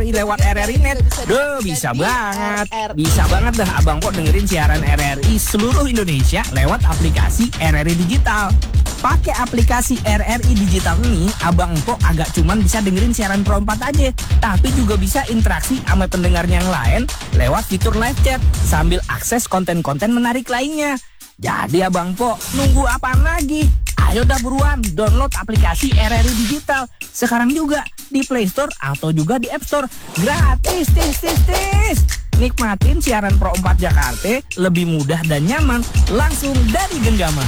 RRI lewat RRI Net. Duh, bisa banget. Bisa banget dah Abang Po dengerin siaran RRI seluruh Indonesia lewat aplikasi RRI Digital. Pakai aplikasi RRI Digital ini, Abang Po agak cuman bisa dengerin siaran Pro 4 aja, tapi juga bisa interaksi sama pendengarnya yang lain lewat fitur live chat sambil akses konten-konten menarik lainnya. Jadi Abang Po, nunggu apaan lagi? Ayo dah buruan download aplikasi RRI Digital sekarang juga di Play Store atau juga di App Store. Gratis, tis. Nikmatin siaran Pro 4 Jakarta lebih mudah dan nyaman langsung dari genggaman.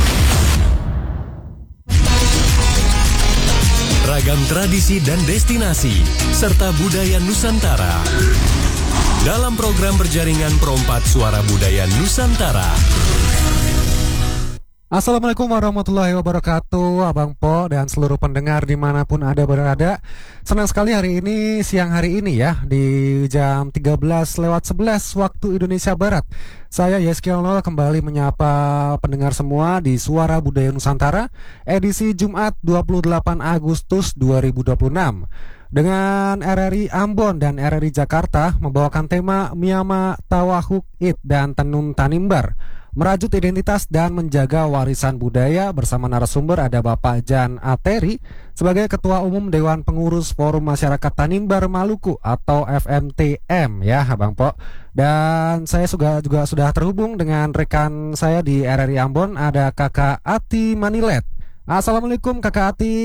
Ragam tradisi dan destinasi serta budaya Nusantara dalam program berjaringan Pro 4 Suara Budaya Nusantara. Assalamualaikum warahmatullahi wabarakatuh, Abang Po dan seluruh pendengar dimanapun Anda berada. Senang sekali siang hari ini ya, di jam 13:11 waktu Indonesia Barat. Saya Yeski Olol kembali menyapa pendengar semua di Suara Budaya Nusantara, edisi Jumat 28 Agustus 2026. Dengan RRI Ambon dan RRI Jakarta membawakan tema Miyama Tawahuk Id dan Tenun Tanimbar, merajut identitas dan menjaga warisan budaya. Bersama narasumber ada Bapak Jan Ateri sebagai Ketua Umum Dewan Pengurus Forum Masyarakat Tanimbar Maluku atau FMTM ya Abang Po. Dan saya juga sudah terhubung dengan rekan saya di RRI Ambon, ada Kakak Ati Manilet. Assalamualaikum Kakak Ati.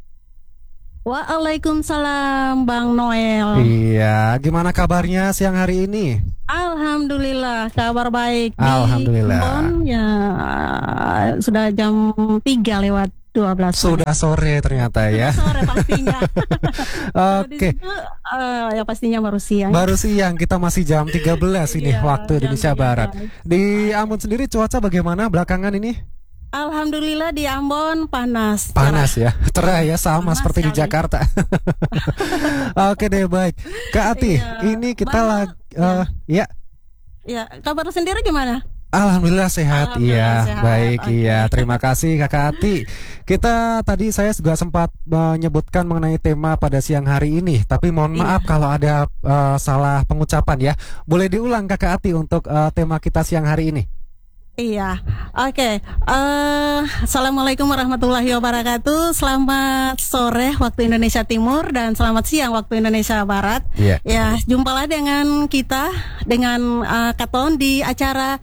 Waalaikumsalam Bang Noel. Iya, gimana kabarnya siang hari ini? Alhamdulillah, kabar baik. Alhamdulillah. Di Ambon ya sudah jam 3 lewat 12. Sudah sore ternyata ya. Sore pastinya. Oke. Ya pastinya baru siang. Baru siang, kita masih jam 13 ini waktu Indonesia Barat. Di Ambon sendiri cuaca bagaimana belakangan ini? Alhamdulillah di Ambon panas. Panas ya, cerah ya, sama panas seperti di sekali. Jakarta. Oke deh, baik. Kak Ati, ini kita lagi ya. Ya, kabar sendiri gimana? Alhamdulillah sehat. Iya, sehat. baik. Oke. Iya, terima kasih Kakak Ati. Saya juga sempat menyebutkan mengenai tema pada siang hari ini, tapi mohon maaf kalau ada salah pengucapan ya. Boleh diulang Kakak Ati untuk tema kita siang hari ini? Iya, oke. Assalamualaikum warahmatullahi wabarakatuh. Selamat sore waktu Indonesia Timur dan selamat siang waktu Indonesia Barat. Iya. Ya, jumpalah dengan kita dengan Katon di acara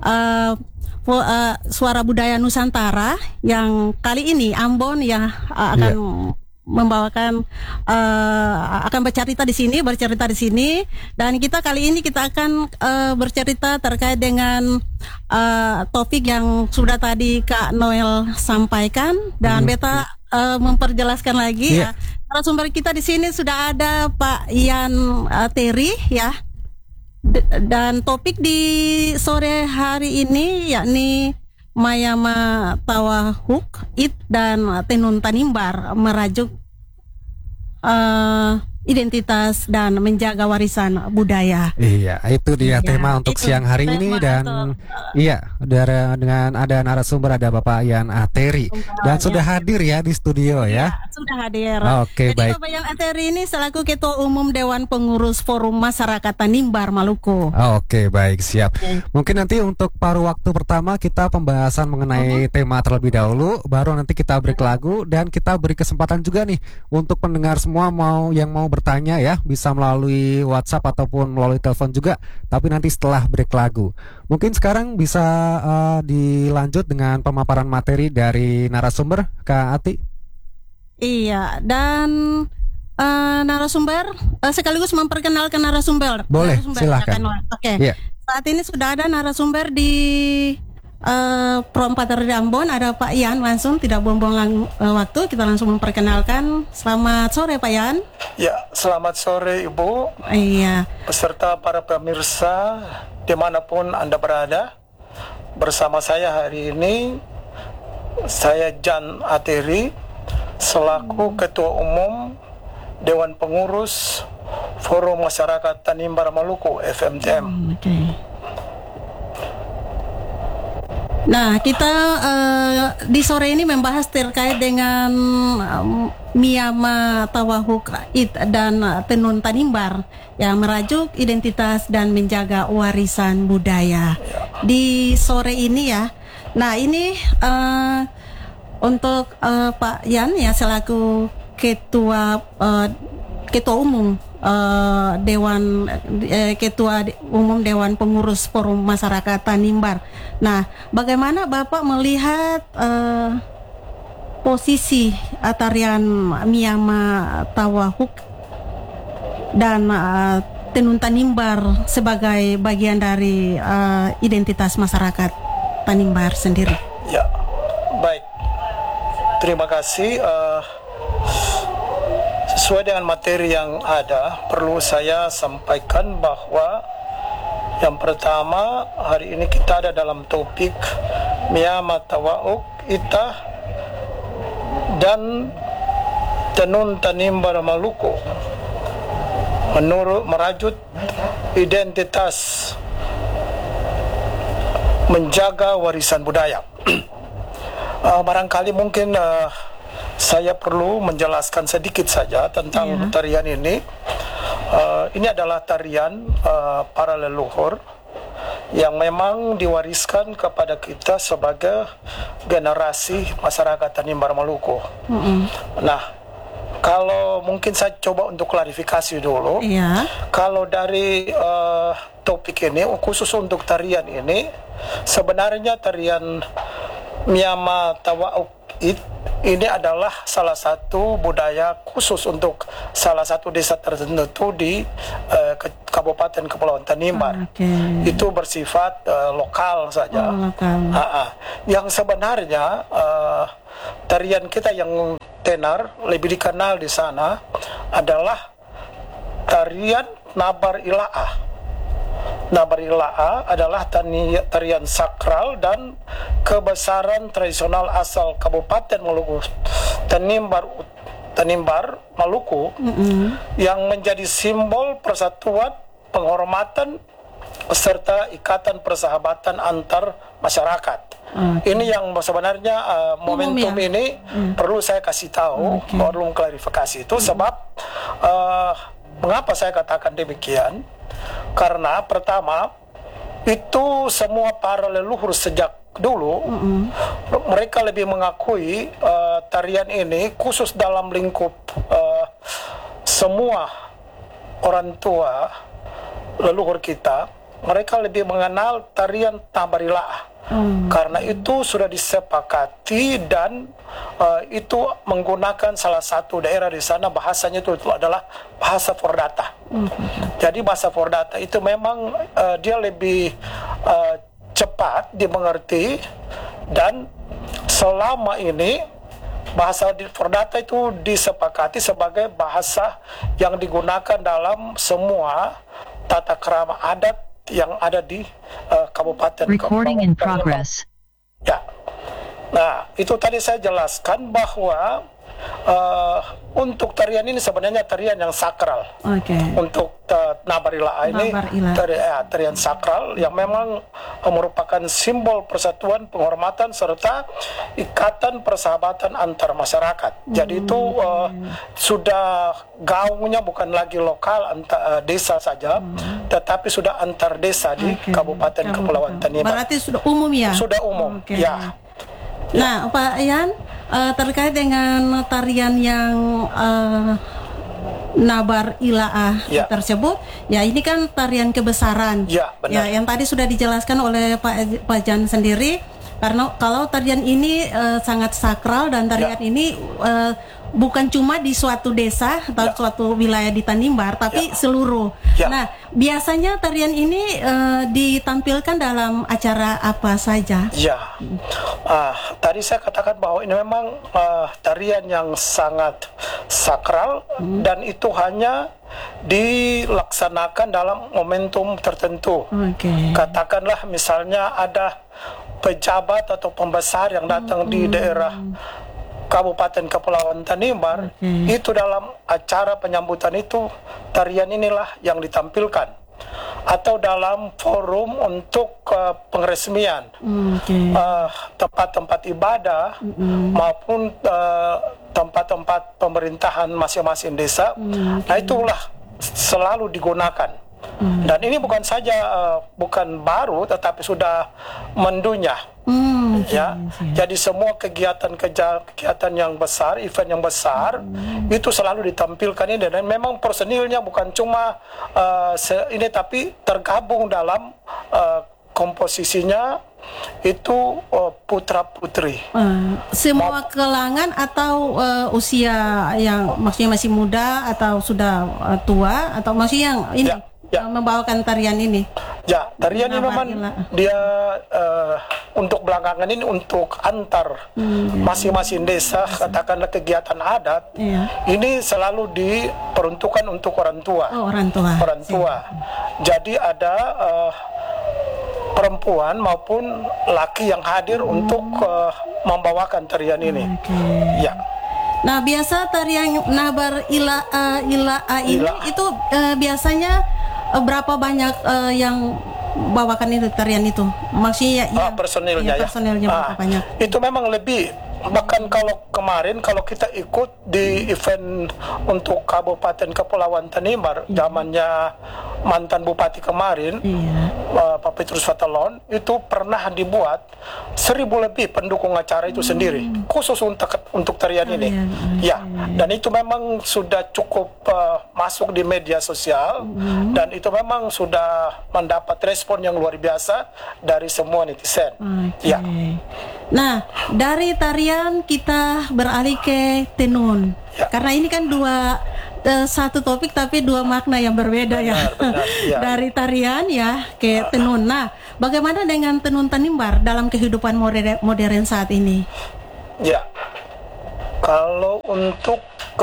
Suara Budaya Nusantara yang kali ini Ambon ya akan membawakan akan bercerita di sini dan kita kali ini kita akan bercerita terkait dengan topik yang sudah tadi Kak Noel sampaikan dan beta memperjelaskan lagi ya. Narasumber kita di sini sudah ada Pak Ian Teri ya. Dan topik di sore hari ini yakni Mayama Tawahuk Id dan Tenun Tanimbar, merajuk identitas dan menjaga warisan budaya. Iya, itu dia tema untuk siang hari ini dan dengan ada narasumber, ada Bapak Ian Ateri dan sudah hadir ya di studio ya. Sudah hadir. Oke, jadi baik. Bapak Ian Ateri ini selaku Ketua Umum Dewan Pengurus Forum Masyarakat Tanimbar Maluku. Oke, baik, siap. Mungkin nanti untuk paruh waktu pertama kita pembahasan mengenai tema terlebih dahulu, baru nanti kita break lagu dan kita beri kesempatan juga nih untuk pendengar semua yang mau bertanya ya, bisa melalui WhatsApp ataupun melalui telepon juga, tapi nanti setelah break lagu. Mungkin sekarang bisa dilanjut dengan pemaparan materi dari narasumber Kak Ati. Iya, dan narasumber sekaligus memperkenalkan narasumber. Boleh, silahkan. Oke. Iya. Saat ini sudah ada narasumber di Pro 4 dari Ambon, ada Pak Ian langsung, tidak buang-buang waktu, kita langsung memperkenalkan. Selamat sore Pak Ian. Ya, selamat sore Ibu. Iya. Beserta para pemirsa dimanapun Anda berada. Bersama saya hari ini, saya Jan Ateri, selaku Ketua Umum Dewan Pengurus Forum Masyarakat Tanimbar Maluku, FMTM. Oke. Nah, kita di sore ini membahas terkait dengan Miyama Tawahuk It dan Tenun Tanimbar yang merajuk identitas dan menjaga warisan budaya di sore ini ya. Nah ini untuk Pak Yan ya selaku ketua umum Ketua Umum Dewan Pengurus Forum Masyarakat Tanimbar. Nah, bagaimana Bapak melihat posisi tarian Miyama Tawahuk dan Tenun Tanimbar sebagai bagian dari identitas masyarakat Tanimbar sendiri? Ya, baik. Terima kasih. Sesuai dengan materi yang ada, perlu saya sampaikan bahwa yang pertama, hari ini kita ada dalam topik Miyama Tawahuk Ita dan Tenun Tanimbar Maluku menurut merajut identitas menjaga warisan budaya. Barangkali mungkin saya perlu menjelaskan sedikit saja tentang tarian ini. Ini adalah tarian para leluhur yang memang diwariskan kepada kita sebagai generasi masyarakat Tanimbar Maluku. Nah, kalau mungkin saya coba untuk klarifikasi dulu. Kalau dari topik ini, khusus untuk tarian ini, sebenarnya tarian Miyama Tawahuk ini adalah salah satu budaya khusus untuk salah satu desa tertentu di Kabupaten Kepulauan Tanimbar. Itu bersifat lokal saja. Yang sebenarnya tarian kita yang tenar lebih dikenal di sana adalah tarian Nabar Ila'ah. Nabar Ila'ah adalah tarian sakral dan kebesaran tradisional asal Kabupaten Maluku Tanimbar Maluku yang menjadi simbol persatuan, penghormatan serta ikatan persahabatan antar masyarakat. Ini yang sebenarnya momentum ini perlu saya kasih tahu, perlu klarifikasi itu sebab mengapa saya katakan demikian? Karena pertama itu semua para leluhur sejak dulu mereka lebih mengakui tarian ini khusus dalam lingkup semua orang tua leluhur kita, mereka lebih mengenal tarian Nabar Ila'ah. Karena itu sudah disepakati dan itu menggunakan salah satu daerah di sana bahasanya itu adalah bahasa Fordata. Jadi bahasa Fordata itu memang dia lebih cepat dimengerti dan selama ini bahasa Fordata itu disepakati sebagai bahasa yang digunakan dalam semua tata krama adat yang ada di Kabupaten Recording in progress. Ya. Nah, itu tadi saya jelaskan bahwa untuk tarian ini sebenarnya tarian yang sakral. Untuk Nabar Ila'ah ini tarian sakral yang memang merupakan simbol persatuan, penghormatan serta ikatan persahabatan antar masyarakat. Jadi itu sudah gaungnya bukan lagi lokal antar desa saja, tetapi sudah antar desa di Kabupaten Kepulauan Tanimbar. Berarti sudah umum ya? Sudah umum, ya. Nah, Pak Yan, terkait dengan tarian yang Nabar Ila'ah tersebut, ya ini kan tarian kebesaran. Ya, benar. Ya, yang tadi sudah dijelaskan oleh Pak Jan sendiri, karena kalau tarian ini sangat sakral dan tarian ini bukan cuma di suatu desa atau suatu wilayah di Tanimbar, tapi seluruh. Nah, biasanya tarian ini ditampilkan dalam acara apa saja? Tadi saya katakan bahwa ini memang tarian yang sangat sakral dan itu hanya dilaksanakan dalam momentum tertentu. Katakanlah misalnya ada pejabat atau pembesar yang datang di daerah Kabupaten Kepulauan Tanimbar, itu dalam acara penyambutan itu tarian inilah yang ditampilkan. atau dalam forum untuk penresmian tempat-tempat ibadah maupun tempat-tempat pemerintahan masing-masing desa. Nah, itulah selalu digunakan. Dan ini bukan saja bukan baru, tetapi sudah mendunia. Ya, jadi semua kegiatan yang besar, event yang besar itu selalu ditampilkan ini, dan memang personilnya bukan cuma ini, tapi tergabung dalam komposisinya itu putra putri. Semua kalangan atau usia yang maksudnya masih muda atau sudah tua, atau maksudnya yang ini membawakan tarian ini? Ya, tarian ini memang dia untuk belakangan ini untuk antar masing-masing desa, katakanlah kegiatan adat, ini selalu diperuntukkan untuk orang tua. Orang tua. Jadi ada perempuan maupun laki yang hadir untuk membawakan tarian ini. Ya. Nah, biasa tarian Nabar Ila ini itu biasanya berapa banyak yang bawakan itu tarian itu? Maksudnya personilnya berapa banyak? Itu memang lebih. Bahkan kalau kemarin kalau kita ikut di event untuk Kabupaten Kepulauan Tanimbar, zamannya mantan bupati kemarin, Pak Petrus Fatalon, itu pernah dibuat 1.000 lebih pendukung acara itu sendiri, khusus untuk tarian ini. Dan itu memang sudah cukup masuk di media sosial, dan itu memang sudah mendapat respon yang luar biasa dari semua netizen. Nah, dari tarian kita beralih ke tenun. Karena ini kan satu topik tapi dua makna yang berbeda. Benar, dari tarian ke tenun. Nah, bagaimana dengan tenun Tanimbar dalam kehidupan modern saat ini? Ya, kalau untuk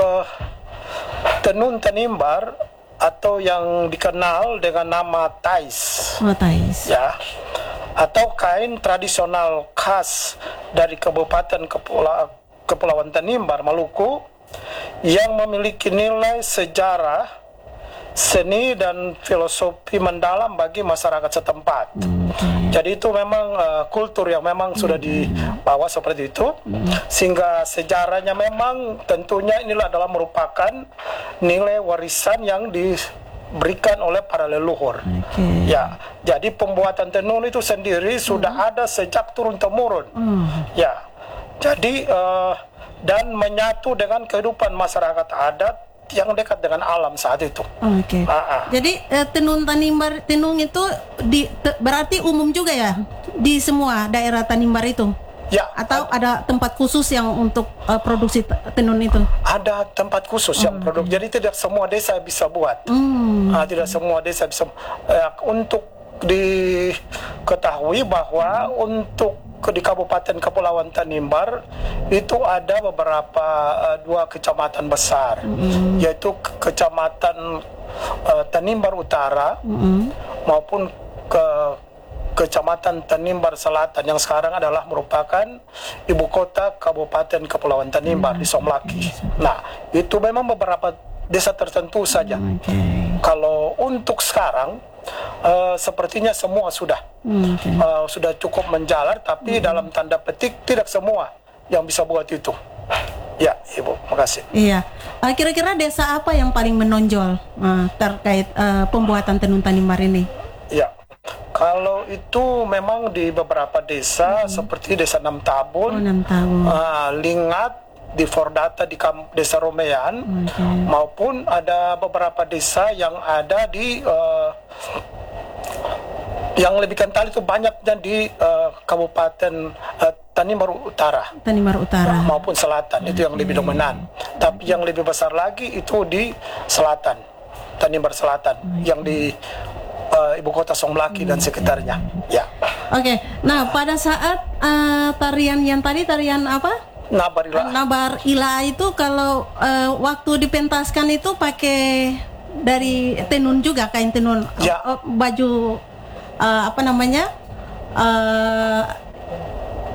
tenun Tanimbar atau yang dikenal dengan nama tais. Ya. Atau kain tradisional khas dari Kabupaten Kepulauan Tanimbar, Maluku, yang memiliki nilai sejarah, seni, dan filosofi mendalam bagi masyarakat setempat. Jadi itu memang kultur yang memang sudah dibawa seperti itu, sehingga sejarahnya memang tentunya inilah adalah merupakan nilai warisan yang diberikan oleh para leluhur. Ya, jadi pembuatan tenun itu sendiri sudah ada sejak turun-temurun. Ya, jadi dan menyatu dengan kehidupan masyarakat adat yang dekat dengan alam saat itu. Jadi tenun Tanimbar, tenun itu berarti umum juga ya di semua daerah Tanimbar itu? Ya. Atau ada tempat khusus yang untuk produksi tenun itu? Ada tempat khusus yang produksi. Jadi tidak semua desa bisa buat. Tidak semua desa bisa. Untuk diketahui bahwa untuk di Kabupaten Kepulauan Tanimbar itu ada beberapa 2 kecamatan besar, yaitu Kecamatan Tanimbar Utara maupun Kecamatan Tanimbar Selatan yang sekarang adalah merupakan ibu kota Kabupaten Kepulauan Tanimbar di Somlaki. Nah, itu memang beberapa desa tertentu saja. Kalau untuk sekarang sepertinya semua sudah cukup menjalar, tapi dalam tanda petik tidak semua yang bisa buat itu. Ya, Ibu, makasih. Iya. Kira-kira desa apa yang paling menonjol terkait pembuatan tenun Tanimbar ini? Ya. Kalau itu memang di beberapa desa seperti Desa Enam Tabun, Lingat, di Fordata di Desa Romean, maupun ada beberapa desa yang ada di yang lebih kental itu banyaknya di Kabupaten Tanimbar Utara maupun Selatan, itu yang lebih dominan. Tapi yang lebih besar lagi itu di Selatan, Tanimbar Selatan, yang di ibu kota Somlaki dan sekitarnya. Ya. Nah pada saat tarian yang tadi, tarian apa? Nabar Ila itu kalau waktu dipentaskan itu pakai dari tenun juga, kain tenun, baju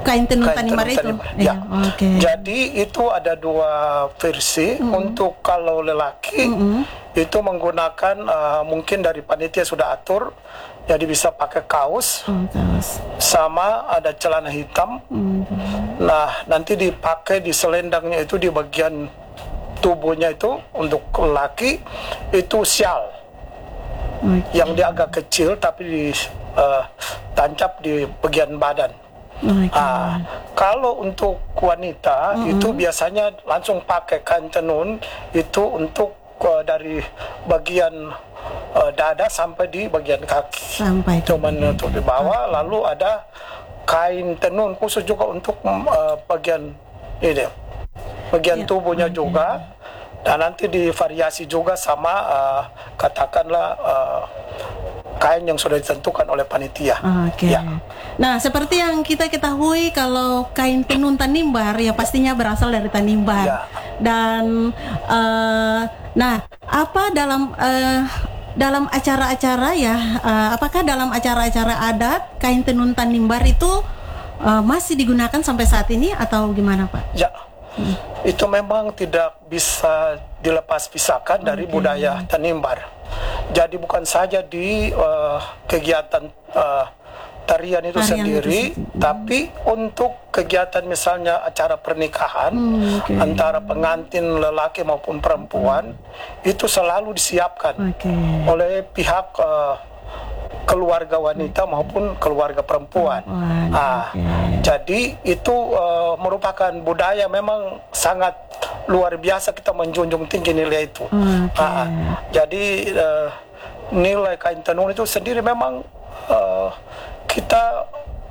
kain tenun Tanimbar itu. Ya. Oke. Jadi itu ada dua versi. Untuk kalau lelaki itu menggunakan mungkin dari panitia sudah atur, jadi bisa pakai kaos, sama ada celana hitam. Nah, nanti dipakai di selendangnya itu di bagian tubuhnya itu untuk lelaki itu syal. Yang dia agak kecil tapi ditancap di bagian badan. Kalau untuk wanita itu biasanya langsung pakai kain tenun itu untuk dari bagian dada sampai di bagian kaki, itu menutup di bawah. Lalu ada kain tenun khusus juga untuk bagian ini, bagian tubuhnya juga. Dan nanti divariasi juga sama katakanlah kain yang sudah ditentukan oleh panitia. Ya. Nah, seperti yang kita ketahui kalau kain tenun Tanimbar ya pastinya berasal dari Tanimbar. Ya. Dan nah, apa dalam acara-acara ya, apakah dalam acara-acara adat kain tenun Tanimbar itu masih digunakan sampai saat ini atau gimana, Pak? Ya. Itu memang tidak bisa dilepas pisahkan dari budaya Tanimbar. Jadi bukan saja di kegiatan tarian itu sendiri, tapi untuk kegiatan misalnya acara pernikahan antara pengantin lelaki maupun perempuan itu selalu disiapkan oleh pihak keluarga wanita maupun keluarga perempuan. Jadi itu merupakan budaya memang sangat luar biasa, kita menjunjung tinggi nilai itu. Jadi nilai kain tenun itu sendiri memang kita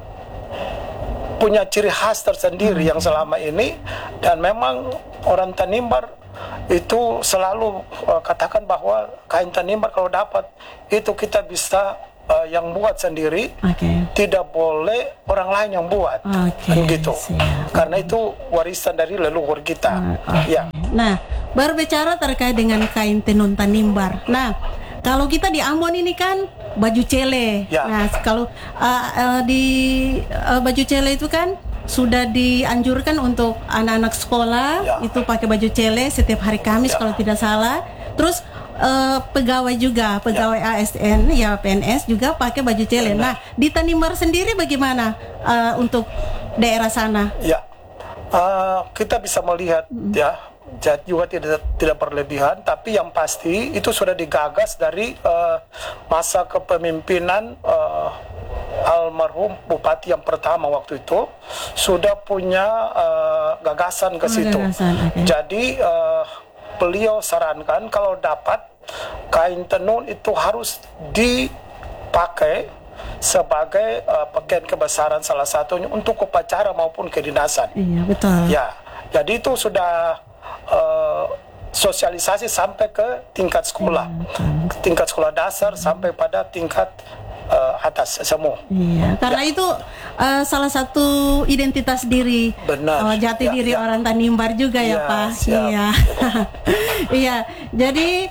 punya ciri khas tersendiri yang selama ini, dan memang orang Tanimbar itu selalu katakan bahwa kain Tanimbar kalau dapat itu kita bisa yang buat sendiri, tidak boleh orang lain yang buat, gitu. Karena itu warisan dari leluhur kita. Ya. Nah, berbicara terkait dengan kain tenun Tanimbar. Nah, kalau kita di Ambon ini kan baju cele. Nah, kalau di baju cele itu kan sudah dianjurkan untuk anak-anak sekolah itu pakai baju cele setiap hari Kamis kalau tidak salah. Terus pegawai juga, pegawai ASN ya PNS juga pakai baju cele. Nah, di Tanimbar sendiri bagaimana untuk daerah sana? Ya, kita bisa melihat ya, juga tidak berlebihan, tapi yang pasti itu sudah digagas dari masa kepemimpinan almarhum bupati yang pertama waktu itu sudah punya gagasan ke situ. Jadi beliau sarankan kalau dapat kain tenun itu harus dipakai sebagai pakaian kebesaran salah satunya untuk upacara maupun kedinasan. Iya, betul. Ya, jadi itu sudah sosialisasi sampai ke tingkat sekolah, tingkat sekolah dasar sampai pada tingkat atas semua. Iya, karena itu salah satu identitas diri, jati diri orang Tanimbar juga ya Pak. Iya, iya. Jadi,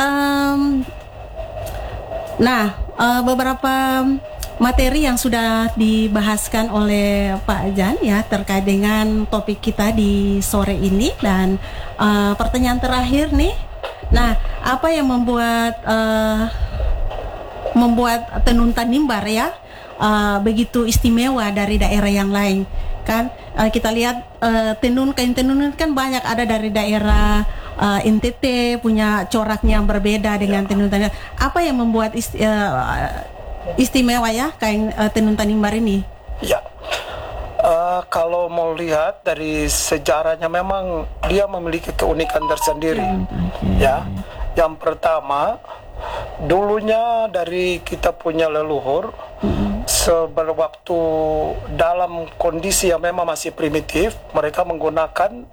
beberapa materi yang sudah dibahaskan oleh Pak Jan ya terkait dengan topik kita di sore ini, dan pertanyaan terakhir nih. Nah, apa yang membuat tenun Tanimbar ya begitu istimewa dari daerah yang lain? Kan kita lihat kain tenun kan banyak ada dari daerah NTT punya coraknya yang berbeda dengan tenun Tanimbar. Apa yang membuat istimewa ya kain tenun Tanimbar ini? Ya, kalau mau lihat dari sejarahnya memang dia memiliki keunikan tersendiri. Ya, yang pertama dulunya dari kita punya leluhur sewaktu dalam kondisi yang memang masih primitif, mereka menggunakan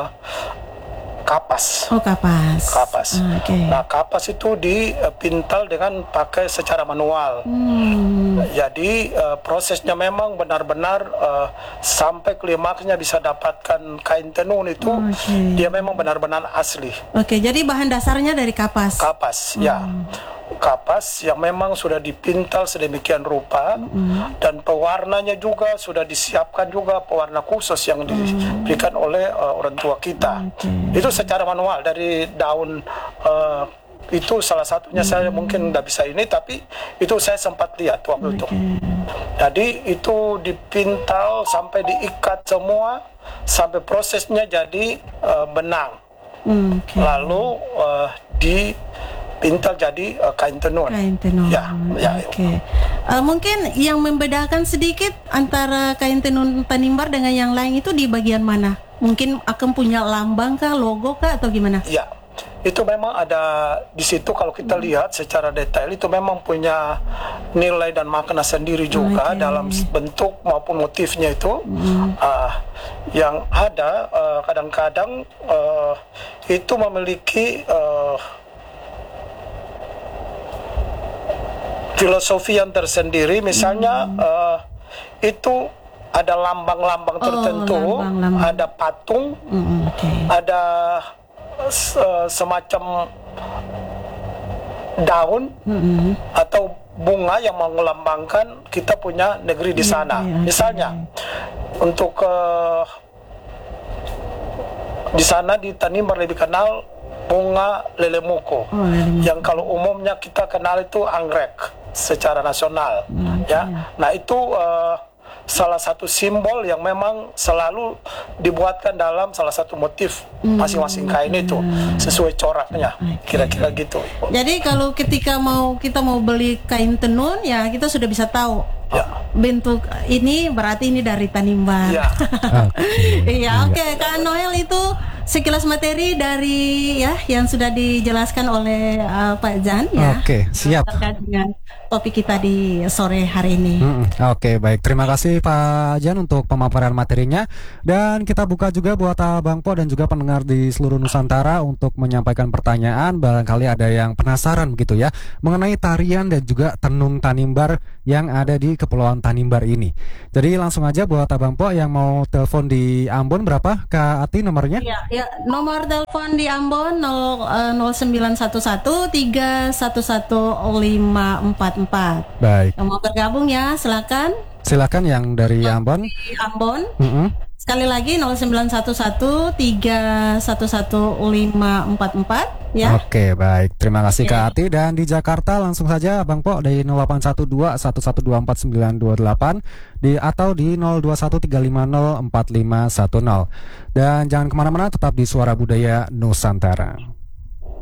kapas. Kapas. Nah, kapas itu dipintal dengan pakai secara manual. Jadi prosesnya memang benar-benar sampai klimaksnya bisa dapatkan kain tenun itu dia memang benar-benar asli. Jadi bahan dasarnya dari kapas. Ya. kapas yang memang sudah dipintal sedemikian rupa, dan pewarnanya juga sudah disiapkan juga pewarna khusus yang diberikan oleh orang tua kita. Itu secara manual dari daun. Itu salah satunya. Saya mungkin tidak bisa ini, tapi itu saya sempat lihat waktu itu. Jadi itu dipintal sampai diikat semua sampai prosesnya jadi benang. Lalu dipintal jadi kain tenun. Kain tenun. Ya. Mungkin yang membedakan sedikit antara kain tenun Tanimbar dengan yang lain itu di bagian mana? Mungkin akan punya lambang kah, logo kah, atau gimana? Ya, itu memang ada di situ. Kalau kita lihat secara detail itu memang punya nilai dan makna sendiri juga dalam bentuk maupun motifnya itu. Yang ada kadang-kadang itu memiliki filosofi yang tersendiri. Misalnya itu ada lambang-lambang tertentu, ada patung, ada semacam daun atau bunga yang melambangkan kita punya negeri di sana. Misalnya untuk di sana di Tanimbar lebih kenal bunga lelemuko, yang kalau umumnya kita kenal itu anggrek secara nasional. Nah itu salah satu simbol yang memang selalu dibuatkan dalam salah satu motif masing-masing kain itu sesuai coraknya, kira-kira gitu. Jadi kalau kita mau beli kain tenun, ya kita sudah bisa tahu bentuk ini berarti ini dari Tanimbar. Oke, Kak Noel, itu sekilas materi dari yang sudah dijelaskan oleh Pak Jan Oke, siap. terkait dengan topik kita di sore hari ini. Oke, baik. Terima kasih Pak Jan untuk pemaparan materinya. Dan kita buka juga buat Abang Po dan juga pendengar di seluruh Nusantara untuk menyampaikan pertanyaan. Barangkali ada yang penasaran begitu ya mengenai tarian dan juga tenun Tanimbar yang ada di Kepulauan Tanimbar ini. Jadi langsung aja buat Abang Po yang mau telepon di Ambon, berapa Kak Ati nomornya? Ya, nomor telepon di Ambon 0911 311 544. Baik. Yang mau bergabung ya, silakan. Silakan yang dari Ambon. Di Ambon. Sekali lagi 0911 311 544 ya. Oke, baik. Terima kasih Kak Ati. Dan di Jakarta langsung saja Bang Po dari 0812 1124 928 atau di 021 350 4510. Dan jangan kemana-mana, tetap di Suara Budaya Nusantara.